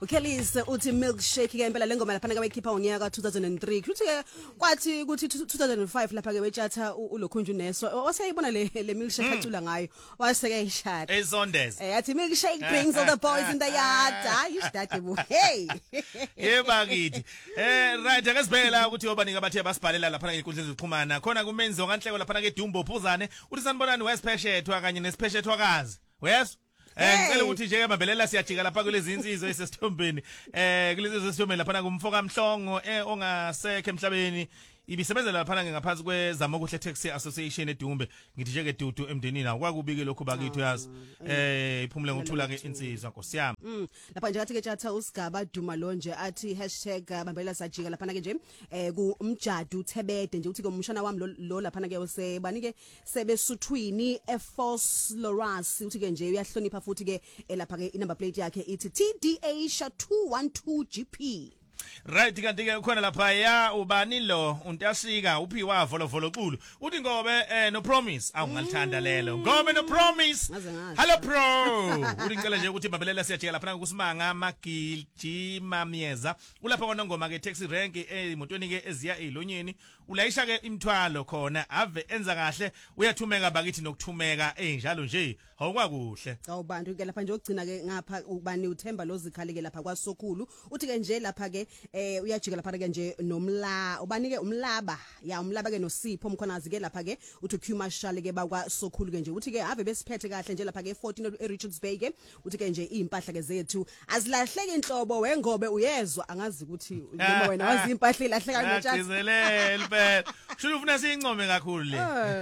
uKellis uthi milkshake ke impela lengoma lapha kabekhipha ngonyaka ka2003 kuthi ke kwathi ukuthi 2005 lapha ke wethatha uLokhunju Neso waseyibona le milkshake acula ngayo waseke ishada Ezondez yathi milkshake brings all the boys in the yard hayi ishada bo hey yebakithi right akasibhela ukuthi yobanika bathe basibhalela lapha ngenkundleni zokuxhumana khona kumenzo kanhleko lapha ke Dumbo Phuzane uthi sanibonani wespheshethwa kanye nespheshethwakazi wes ngicela ukuthi nje ke mabelela siyajika lapha kulezi insizwe esesithombeni kulezi sesithombeni lapha kumfoka Mhlongo ongasekho emhlabeni ibisebenza lapha ngaphansi kwezama okuhle Taxi Association eDumbe ngithi nje ke Dudu emndenini akwakubike lokho bakithi uyazi iphumule ngokuthula ke insizwa nkosiyami lapha nje athi ke tjatha usigaba Duma lo nje athi #mabelela sajika lapha ke nje kuMjadu Thebede nje uthi ke umshana wami lo lapha ke usebani ke sebesuthwini eForce Loras uthi ke nje uyahlonipha futhi ke lapha ke inumber plate yakhe ithi TDA sha 212 GP. Right kanti ke khona lapha ya ubani lo untashika uphiwa volovolo qulu uthi ngobe no promise awungalithanda lelo ngobe no promise hello pro uthi ngicela nje ukuthi mabelela siyajika lapha kusimanga magilji mamyeza ulapha kona ngoma ke taxi rank emotweni ke eziya elonyeni ulayisha ke imthwalo khona ave enza kahle uyathumeka bakithi nokuthumeka njalo nje awukwakuhle awubantu ke lapha nje ogcina ke ngapha ubani uThemba lozikhali ke lapha kwaSokhulu uthi ke nje lapha ke uyajika lapha ke nje nomla ubanike umlaba ya umlaba ke noSipho umkhonazi ke lapha ke uthi Q Marshall ke bakwa Sokhulu ke nje uthi ke ave besiphethe kahle nje lapha ke 14 eRichards Bay ke uthi ke nje impahla ke zethu azilahleke inhlobo wengobe uyezwa angazi ukuthi noma wena wazi impahla ilahleka kanjani azizelele phela shulu ufuna siyincome kakhulu le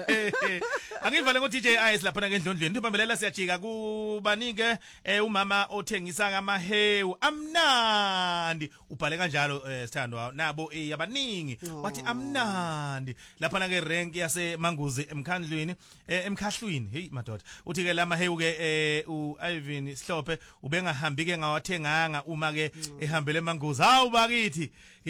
angivale ngo DJ Ice lapha ngendlondlweni ubambelela siyajika kubanike umama othengisa kamahewu amnandi ubhale kanjalo sithando nabo yabaningi wathi amnandi lapha na ke rank yase Manguzi emkhahlweni hey madoda uthi ke lamahewu ke uIvan Sihlophe ubengahambi ke ngawathenganga uma ke ehambele eManguzi hawu bakithi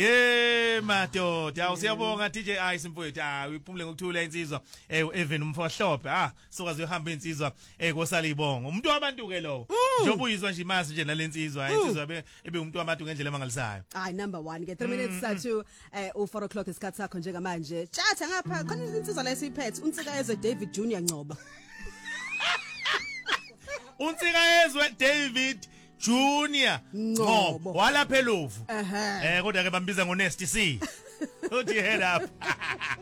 ye madoda awusiyabonga DJ Ice mfowethu uyiphumule ngokuthula insizwa Evan umfohlophe sokazi uhamba insizwa kosalibonga umuntu wabantu ke lo njengoba uyizwa nje imasi nje nalensizwa insizwa ebe umuntu wabantu ngendlela emangalisayo number 1 ke 3 minutes sathu u4 o'clock isikhathi sakho njengamanje tjatha ngapha khona insizwa la esiphethe unsika eze David Junior Ncoba unsika ezwe David Junior Ncoba walapha eLovu kodwa ke bambiza ngo Nasty C uthi head up